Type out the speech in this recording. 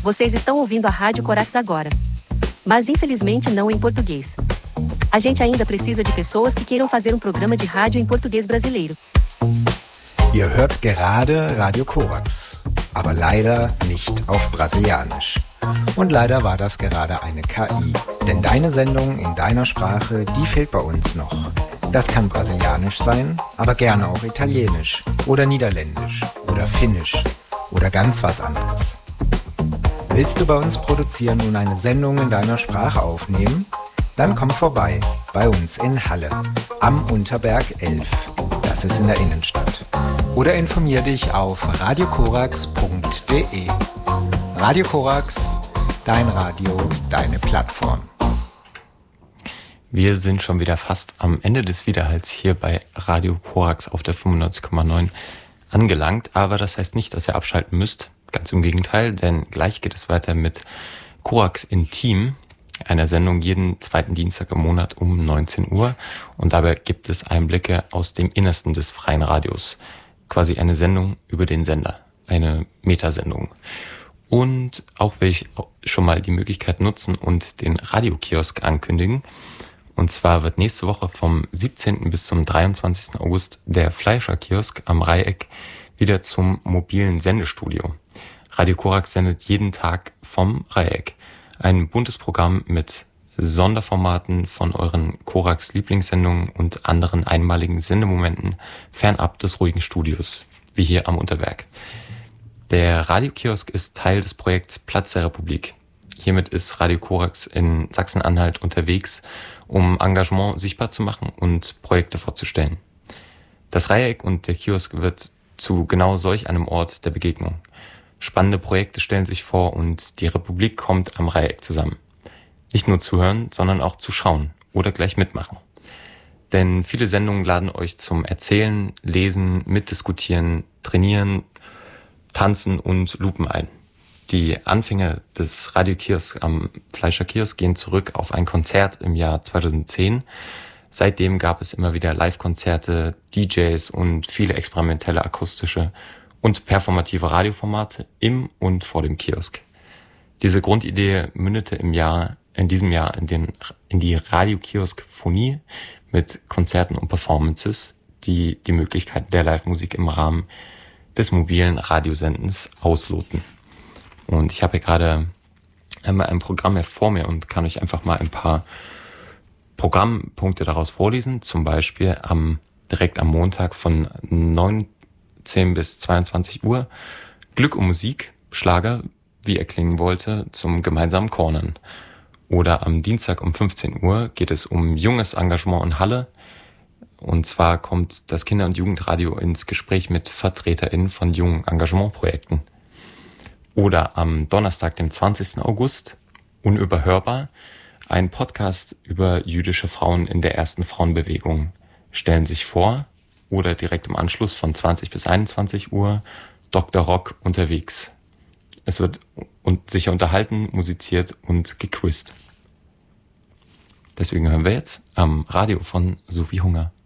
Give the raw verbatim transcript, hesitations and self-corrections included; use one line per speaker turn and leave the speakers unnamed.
Vocês estão ouvindo a Rádio Corax agora. Mas infelizmente não em português. A gente ainda precisa de pessoas que queiram fazer um programa de rádio em português brasileiro.
Ihr hört gerade Radio Corax, aber leider nicht auf Brasilianisch. Und leider war das gerade eine K I, denn deine Sendung in deiner Sprache, die fehlt bei uns noch. Das kann Brasilianisch sein, aber gerne auch Italienisch oder Niederländisch oder Finnisch oder ganz was anderes. Willst du bei uns produzieren und eine Sendung in deiner Sprache aufnehmen? Dann komm vorbei, bei uns in Halle, am Unterberg elf. Das ist in der Innenstadt. Oder informier dich auf radiokorax punkt de. Radio Corax, dein Radio, deine Plattform.
Wir sind schon wieder fast am Ende des Widerhalls hier bei Radio Corax auf der fünfundneunzig Komma neun angelangt. Aber das heißt nicht, dass ihr abschalten müsst. Ganz im Gegenteil, denn gleich geht es weiter mit Corax Intim, einer Sendung jeden zweiten Dienstag im Monat um neunzehn Uhr. Und dabei gibt es Einblicke aus dem Innersten des freien Radios. Quasi eine Sendung über den Sender, eine Metasendung. Und auch will ich schon mal die Möglichkeit nutzen und den Radiokiosk ankündigen. Und zwar wird nächste Woche vom siebzehnten bis zum dreiundzwanzigsten August der Fleischer-Kiosk am Dreieck wieder zum mobilen Sendestudio. Radio Corax sendet jeden Tag vom Dreieck. Ein buntes Programm mit Sonderformaten von euren Corax-Lieblingssendungen und anderen einmaligen Sendemomenten fernab des ruhigen Studios, wie hier am Unterberg. Der Radiokiosk ist Teil des Projekts Platz der Republik. Hiermit ist Radio Corax in Sachsen-Anhalt unterwegs, um Engagement sichtbar zu machen und Projekte vorzustellen. Das Dreieck und der Kiosk wird zu genau solch einem Ort der Begegnung. Spannende Projekte stellen sich vor und die Republik kommt am Dreieck zusammen. Nicht nur zuhören, sondern auch zuschauen oder gleich mitmachen. Denn viele Sendungen laden euch zum Erzählen, Lesen, Mitdiskutieren, Trainieren, Tanzen und Lupen ein. Die Anfänge des Radiokiosks am Fleischer-Kiosk gehen zurück auf ein Konzert im Jahr zweitausendzehn. Seitdem gab es immer wieder Live-Konzerte, D Js und viele experimentelle akustische und performative Radioformate im und vor dem Kiosk. Diese Grundidee mündete im Jahr, in diesem Jahr in, den, in die Radiokiosk-Phonie mit Konzerten und Performances, die die Möglichkeiten der Live-Musik im Rahmen des mobilen Radiosendens ausloten. Und ich habe hier gerade einmal ein Programm hier vor mir und kann euch einfach mal ein paar Programmpunkte daraus vorlesen. Zum Beispiel am, direkt am Montag von neunzehn bis zweiundzwanzig Uhr Glück und Musik, Schlager, wie er klingen wollte, zum gemeinsamen Cornern. Oder am Dienstag um fünfzehn Uhr geht es um junges Engagement in Halle. Und zwar kommt das Kinder- und Jugendradio ins Gespräch mit VertreterInnen von jungen Engagementprojekten. Oder am Donnerstag, dem zwanzigsten August, unüberhörbar, ein Podcast über jüdische Frauen in der ersten Frauenbewegung stellen sich vor. Oder direkt im Anschluss von zwanzig bis einundzwanzig Uhr Doktor Rock unterwegs. Es wird und sicher unterhalten, musiziert und gequizt. Deswegen hören wir jetzt am Radio von Sophie Hunger.